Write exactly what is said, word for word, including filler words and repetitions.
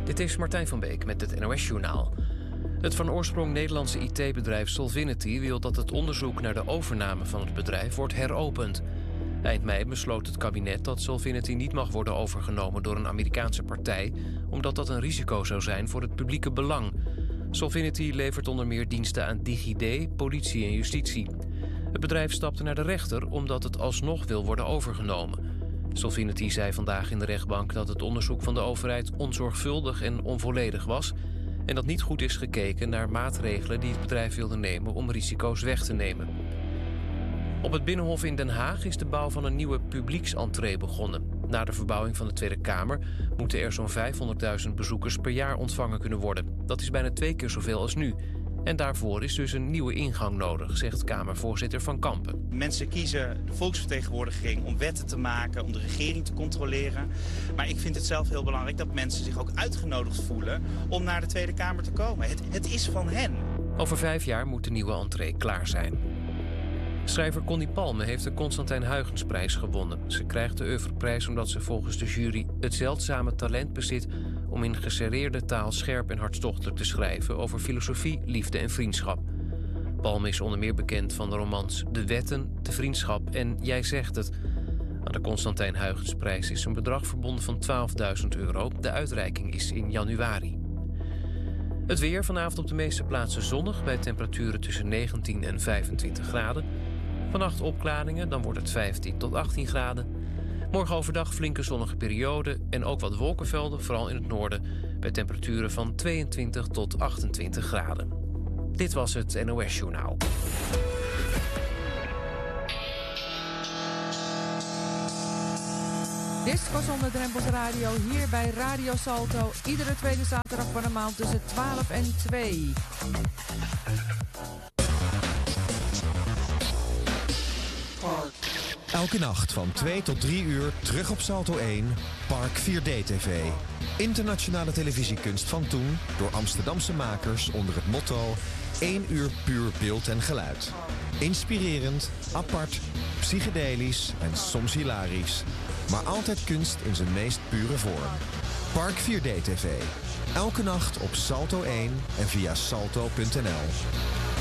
Dit is Martijn van Beek met het N O S-journaal. Het van oorsprong Nederlandse I T-bedrijf Solvinity wil dat het onderzoek naar de overname van het bedrijf wordt heropend. Eind mei besloot het kabinet dat Solvinity niet mag worden overgenomen door een Amerikaanse partij, omdat dat een risico zou zijn voor het publieke belang. Solvinity levert onder meer diensten aan DigiD, politie en justitie. Het bedrijf stapte naar de rechter omdat het alsnog wil worden overgenomen. Solvinity zei vandaag in de rechtbank dat het onderzoek van de overheid onzorgvuldig en onvolledig was en dat niet goed is gekeken naar maatregelen die het bedrijf wilde nemen om risico's weg te nemen. Op het Binnenhof in Den Haag is de bouw van een nieuwe publieksentree begonnen. Na de verbouwing van de Tweede Kamer moeten er zo'n vijfhonderdduizend bezoekers per jaar ontvangen kunnen worden. Dat is bijna twee keer zoveel als nu. En daarvoor is dus een nieuwe ingang nodig, zegt Kamervoorzitter Van Kampen. Mensen kiezen de volksvertegenwoordiging om wetten te maken, om de regering te controleren. Maar ik vind het zelf heel belangrijk dat mensen zich ook uitgenodigd voelen om naar de Tweede Kamer te komen. Het, het is van hen. Over vijf jaar moet de nieuwe entree klaar zijn. Schrijver Connie Palme heeft de Constantijn Huygensprijs gewonnen. Ze krijgt de oeuvreprijs omdat ze volgens de jury het zeldzame talent bezit om in geserreerde taal scherp en hartstochtelijk te schrijven over filosofie, liefde en vriendschap. Palme is onder meer bekend van de romans De Wetten, De Vriendschap en Jij zegt het. Aan de Constantijn Huygensprijs is een bedrag verbonden van twaalfduizend euro. De uitreiking is in januari. Het weer vanavond op de meeste plaatsen zonnig bij temperaturen tussen negentien en vijfentwintig graden. Vannacht opklaringen, dan wordt het vijftien tot achttien graden. Morgen overdag flinke zonnige periode en ook wat wolkenvelden, vooral in het noorden, bij temperaturen van tweeëntwintig tot achtentwintig graden. Dit was het N O S-journaal. Disco zonder drempels radio hier bij Radio Salto. Iedere tweede zaterdag van de maand tussen twaalf en twee. Elke nacht van twee tot drie uur terug op Salto één, Park vier D T V. Internationale televisiekunst van toen door Amsterdamse makers onder het motto één uur puur beeld en geluid. Inspirerend, apart, psychedelisch en soms hilarisch. Maar altijd kunst in zijn meest pure vorm. Park vier D T V. Elke nacht op Salto één en via salto punt n l.